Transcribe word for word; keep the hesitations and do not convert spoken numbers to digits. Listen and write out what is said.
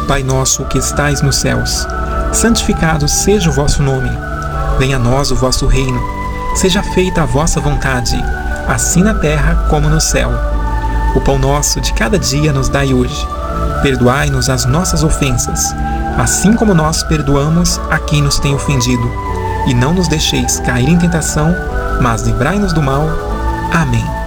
Pai nosso que estais nos céus, santificado seja o vosso nome. Venha a nós o vosso reino. Seja feita a vossa vontade, assim na terra como no céu. O pão nosso de cada dia nos dai hoje. Perdoai-nos as nossas ofensas, assim como nós perdoamos a quem nos tem ofendido. E não nos deixeis cair em tentação, mas livrai-nos do mal. Amém.